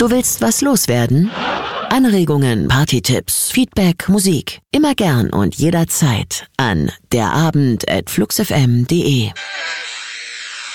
Du willst was loswerden? Anregungen, Partytipps, Feedback, Musik. Immer gern und jederzeit an derabend@fluxfm.de.